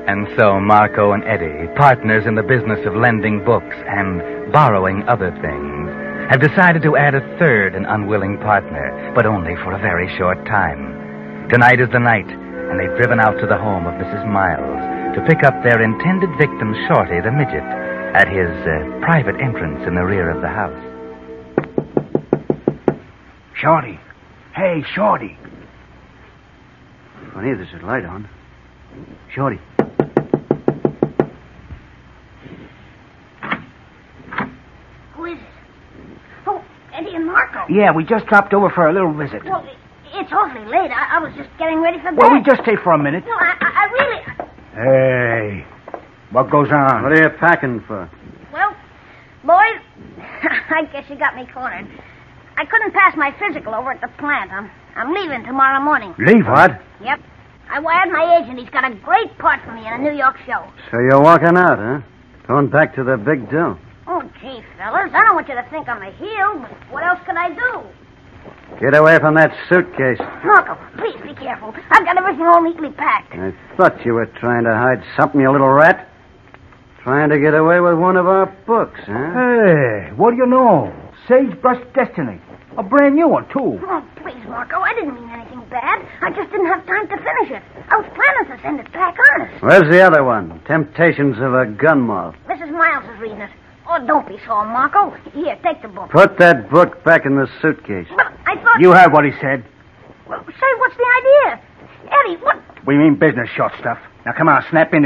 And so Marco and Eddie, partners in the business of lending books and borrowing other things, have decided to add a third and unwilling partner, but only for a very short time. Tonight is the night, and they've driven out to the home of Mrs. Miles to pick up their intended victim, Shorty the midget, at his private entrance in the rear of the house. Shorty. Hey, Shorty. Funny, there's a light on. Shorty. Who is it? Oh, Eddie and Marco. Yeah, we just dropped over for a little visit. Well, it's awfully late. I was just getting ready for bed. Well, we just stay for a minute. No, I really... Hey, what goes on? What are you packing for? Well, boys, I guess you got me cornered. I couldn't pass my physical over at the plant. I'm leaving tomorrow morning. Leave what? Yep. I wired my agent. He's got a great part for me in a New York show. So you're walking out, huh? Going back to the big deal. Oh, gee, fellas, I don't want you to think I'm a heel, but what else can I do? Get away from that suitcase. Marco, please be careful. I've got everything all neatly packed. I thought you were trying to hide something, you little rat. Trying to get away with one of our books, huh? Hey, what do you know? Sagebrush Destiny. A brand new one, too. Oh, please, Marco, I didn't mean anything bad. I just didn't have time to finish it. I was planning to send it back honest. Where's the other one? Temptations of a Gun Moth. Mrs. Miles is reading it. Oh, don't be so, Marco. Here, take the book. Put that book back in the suitcase. But I thought... You heard what he said. Well, say, what's the idea? Eddie, what... We mean business, short stuff. Now, come on, snap in.